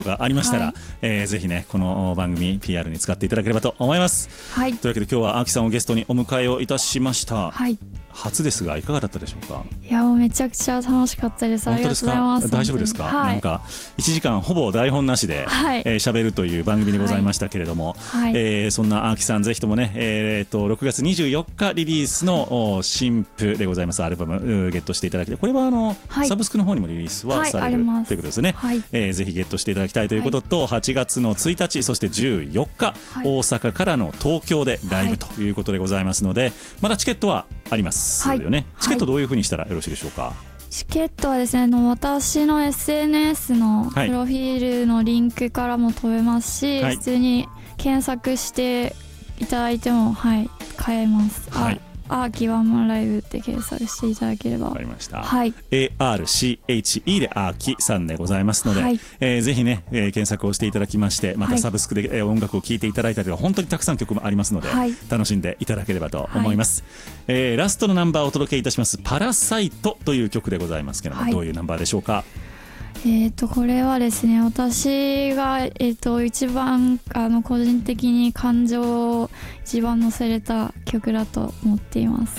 がありましたら、ぜひねこの番組 PR に使っていただければと思います。 はい、 というわけで今日はアーキさんをゲストにお迎えをいたしました。 はい、 初ですがいかがだったでしょうか。 いやもうめちゃくちゃ楽しかったです。ありがとうございます。 大丈夫ですか、 はい、 なんか1時間ほぼ台本なしで喋るという番組でございましたけれども、そんなアーキさんぜひともね、6月24日リリースの新譜でございますアルバムゲットしていただきたい。これはサブスクの方にもリリースはされる、ということですね。ぜひゲットしていただきたいということと、8月の1日そして14日、大阪からの東京でライブということでございますので、まだチケットはありますよね。チケットどういうふうにしたらよろしいでしょうか。 チケットはですね、私の SNS のプロフィールのリンクからも飛べますし、普通に検索していただいても買えます。アーキワンマンライブって検索していただければ。わかりました。 ARCHE でアーキさんでございますので、ぜひね、検索をしていただきまして、またサブスクで音楽を聴いていただいたりとか、本当にたくさん曲もありますので、楽しんでいただければと思います。ラストのナンバーをお届けいたしますパラサイトという曲でございますけれども、どういうナンバーでしょうか。 これはですね、私が、一番個人的に感情を一番乗せれた曲だと思っています。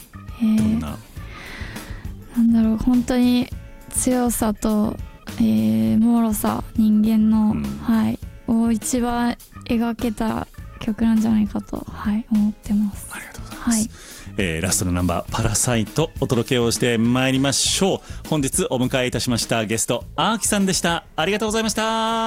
なんだろう、本当に強さと、脆さ、人間の、を一番描けた曲なんじゃないかと、思ってます。 ありがとうございます。ラストのナンバーパラサイトお届けをしてまいりましょう。本日お迎えいたしましたゲストアーキさんでした。ありがとうございました。